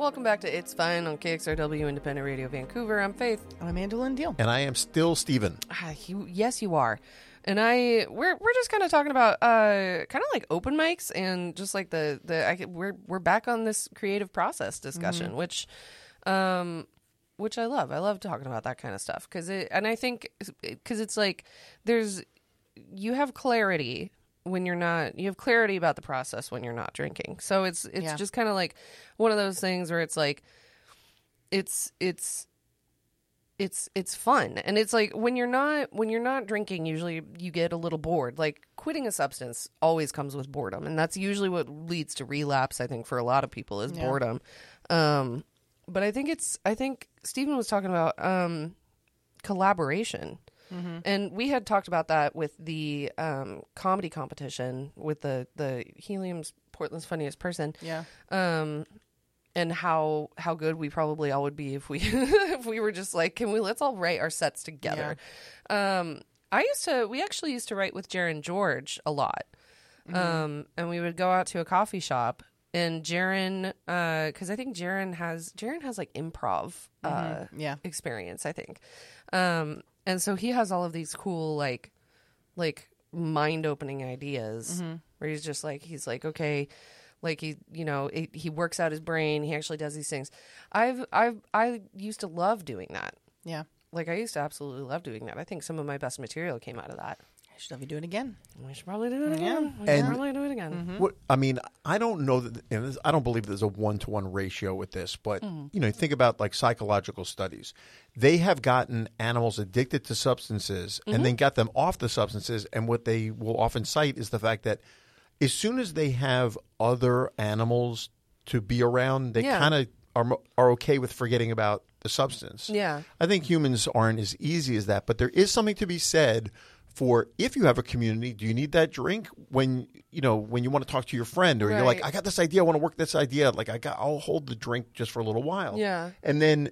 Welcome back to It's Fine on KXRW Independent Radio Vancouver. I'm Faith. I'm Mandolin Deal. And I am still Steven. Yes, you are. And we're just kind of talking about kind of like open mics and just like we're back on this creative process discussion, which I love. I love talking about that kind of stuff because it's like you have clarity when you're not, you have clarity about the process when you're not drinking. So it's just kind of like one of those things where it's like, it's fun. And it's like when you're not drinking, usually you get a little bored. Like quitting a substance always comes with boredom. And that's usually what leads to relapse, I think, for a lot of people is boredom. But I think Stephen was talking about collaboration. Mm-hmm. And we had talked about that with the comedy competition with the Helium's Portland's Funniest Person. Yeah. And how good we probably all would be if we if we were just like, let's all write our sets together. Yeah. We actually used to write with Jaron George a lot. Mm-hmm. And we would go out to a coffee shop and Jaron, because I think Jaron has like improv experience, I think. And so he has all of these cool, like mind-opening ideas where he's like, okay, like he works out his brain. He actually does these things. I used to love doing that. Yeah. Like I used to absolutely love doing that. I think some of my best material came out of that. I should have you do it again. We should probably do it again. I don't know that, I don't believe there's a 1-to-1 ratio with this, but think about like psychological studies. They have gotten animals addicted to substances and then got them off the substances. And what they will often cite is the fact that as soon as they have other animals to be around, they kind of are okay with forgetting about the substance. Yeah. I think humans aren't as easy as that, but there is something to be said for if you have a community. Do you need that drink when you want to talk to your friend or you're like, I got this idea, I want to work this idea. Like I'll hold the drink just for a little while. Yeah. And then,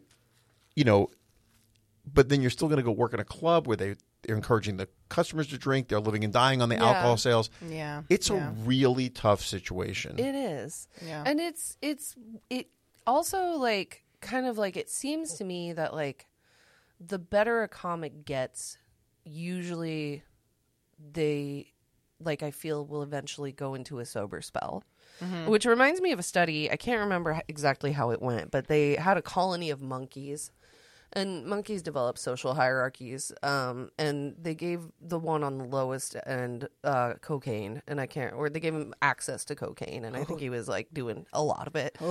but then you're still going to go work in a club where they're encouraging the customers to drink. They're living and dying on the alcohol sales. Yeah. It's a really tough situation. It is. Yeah. And it also like kind of like, it seems to me that like the better a comic gets, usually they I feel will eventually go into a sober spell, which reminds me of a study. I can't remember exactly how it went, but they had a colony of monkeys and monkeys develop social hierarchies. And they gave the one on the lowest end, cocaine, and they gave him access to cocaine. And I think he was like doing a lot of it.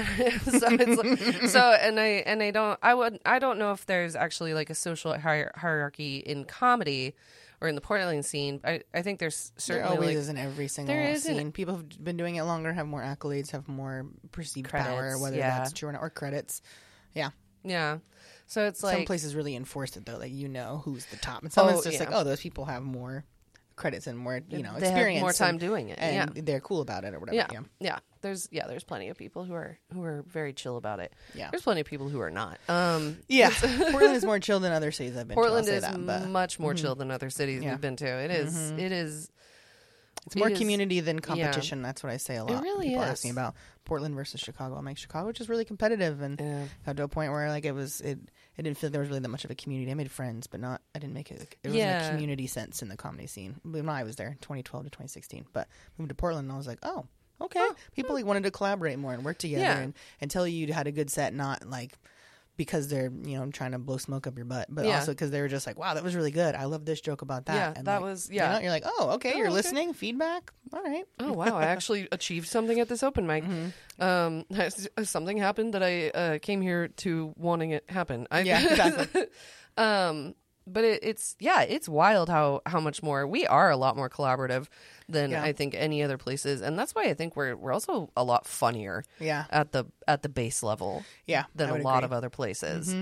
I don't know if there's actually like a social hierarchy in comedy or in the Portland scene. I think there's certainly there always is in every single scene. People who've been doing it longer have more accolades, have more perceived power, whether that's true or not, or credits. Yeah. Yeah. So it's like some places really enforce it though, like who's the top, and some it's just like those people have more credits and more experience, have more time doing it, and they're cool about it or whatever. Yeah. There's plenty of people who are very chill about it. Yeah. There's plenty of people who are not. Portland is more chill than other cities I've been to. Portland is much more chill than other cities we've been to. It is. It is. It's more community than competition. Yeah. That's what I say a lot. It really People is. ask me about Portland versus Chicago. I'm like, Chicago just really competitive, and got to a point where like it didn't feel like there was really that much of a community. I made friends, but I didn't make it. There wasn't a community sense in the comedy scene. When I was there, 2012 to 2016. But moved to Portland, and I was like, oh, okay. People wanted to collaborate more and work together and tell you had a good set, not like because they're trying to blow smoke up your butt, but also because they were just like, wow, that was really good. I love this joke about that. Yeah, and that was you're like, oh, okay, you're listening, feedback, all right. Oh wow, I actually achieved something at this open mic. Something happened that I came here to wanting it happen. Exactly. But it's wild how much more we are, a lot more collaborative than I think any other places, and that's why I think we're also a lot funnier at the base level than a lot of other places.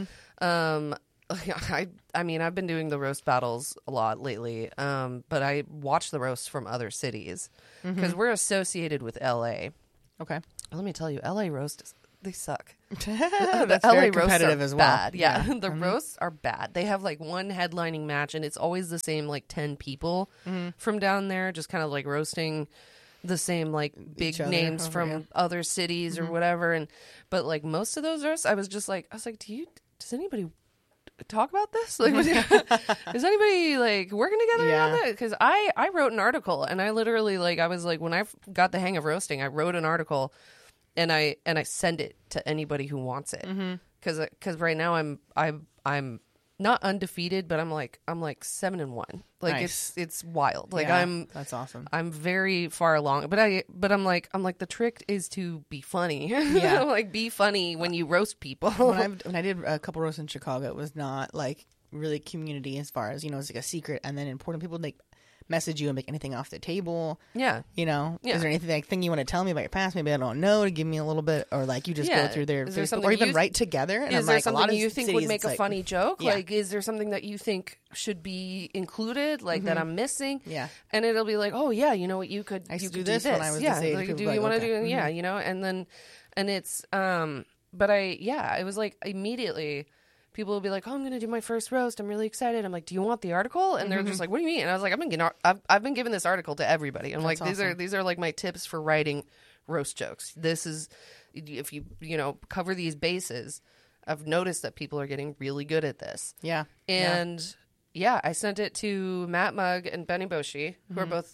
I mean, I've been doing the roast battles a lot lately, but I watch the roasts from other cities because we're associated with LA. Okay, let me tell you, LA roasts, they suck. That's very competitive as well. Bad. Yeah. The roasts are bad. They have like one headlining match, and it's always the same like 10 people from down there, just kind of like roasting the same like big names from other cities or whatever. But like most of those roasts, I was like, does anybody talk about this? Like, is anybody like working together on that? Because I wrote an article, and I literally I was like, when I got the hang of roasting, I wrote an article, and I send it to anybody who wants it. Because right now I'm not undefeated, but I'm like 7-1. Like nice. it's wild. Like that's awesome. I'm very far along, but I'm like the trick is to be funny. Yeah, like be funny when you roast people. when I did a couple roasts in Chicago, it was not like really community as far as it's like a secret, and then important people message you and make anything off the table. Yeah. Is there anything you want to tell me about your past? Maybe I don't know, to give me a little bit, or like you just go through their Facebook, or even write together. And is there something you think would make a funny joke? Yeah. Like, is there something that you think should be included, like that I'm missing? Yeah. And it'll be like, oh yeah, you know what, you could do this when I was this age. Like, do you want to do? Yeah, and it's but it was like immediately. People will be like, oh, I'm going to do my first roast. I'm really excited. I'm like, do you want the article? And they're just like, what do you mean? And I was like, I've been giving this article to everybody. I'm like, awesome. these are like my tips for writing roast jokes. This is, if you cover these bases, I've noticed that people are getting really good at this. Yeah. And I sent it to Matt Mugg and Benny Boshi, who are both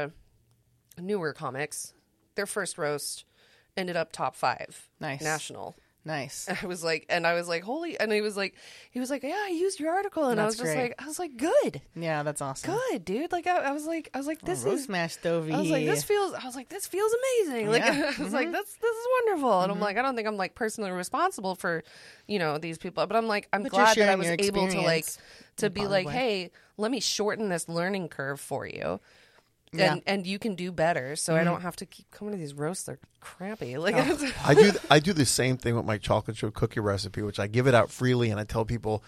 newer comics. Their first roast ended up top 5 national. Nice. I was like, holy, and he was like, yeah, I used your article, and that's I was like, good. Yeah, that's awesome. Good, dude. Like, I was like, this roast smash Stovey. I was like, this feels amazing. Like, I was like, this is wonderful. And I'm like, I don't think I'm like personally responsible for, these people, but I'm like, I'm glad that I was able to be like, hey, let me shorten this learning curve for you. And you can do better, so I don't have to keep coming to these roasts. They're crappy. Like I do the same thing with my chocolate chip cookie recipe, which I give it out freely, and I tell people,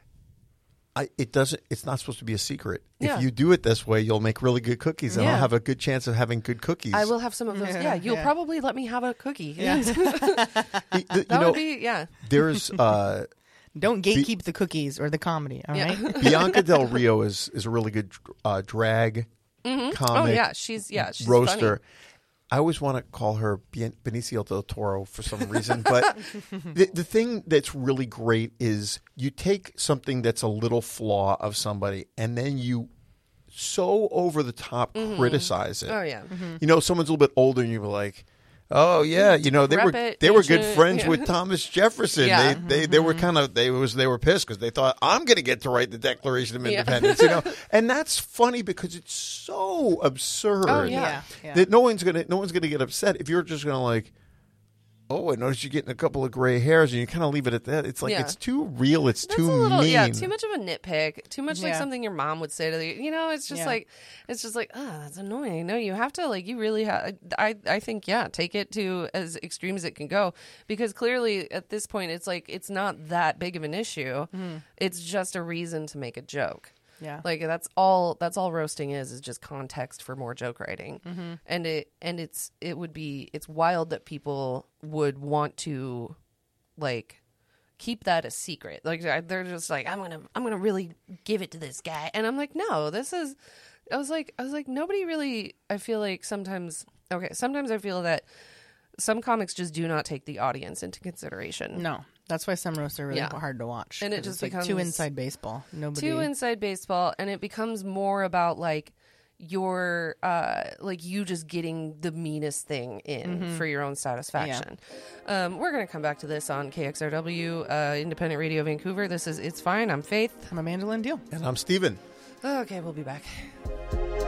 it's not supposed to be a secret. Yeah. If you do it this way, you'll make really good cookies, and I'll have a good chance of having good cookies. I will have some of those. Yeah, you'll probably let me have a cookie. Yeah. Would be There's don't gatekeep the cookies or the comedy. All right. Bianca Del Rio is a really good drag. Comic, oh yeah, she's roaster. Funny. I always want to call her Benicio del Toro for some reason, but the thing that's really great is you take something that's a little flaw of somebody, and then you so over the top criticize it. Oh yeah, someone's a little bit older, and you're like, oh yeah, they were good friends with Thomas Jefferson. Yeah. They were they were pissed because they thought, I'm going to get to write the Declaration of Independence. And that's funny because it's so absurd. Oh yeah. That no one's gonna get upset if you're just gonna like, oh, I noticed you're getting a couple of gray hairs, and you kind of leave it at that. It's like it's too real. It's too mean. Yeah, too much of a nitpick. Too much like something your mom would say to you. It's just like oh, that's annoying. No, you have to you really have. I think take it to as extreme as it can go, because clearly at this point it's like it's not that big of an issue. It's just a reason to make a joke. Yeah. Like that's all roasting is just context for more joke writing. And it's wild that people would want to like keep that a secret. Like they're just like, I'm going to really give it to this guy. And I'm like, no, I was like nobody really, I feel like sometimes I feel that some comics just do not take the audience into consideration. No. That's why some roasts are really hard to watch. And it just becomes too inside baseball. Too inside baseball, and it becomes more about like your you just getting the meanest thing in for your own satisfaction. Yeah. We're gonna come back to this on KXRW, Independent Radio Vancouver. This is It's Fine. I'm Faith. I'm Amanda Lynn Deal. And I'm Steven. Okay, we'll be back.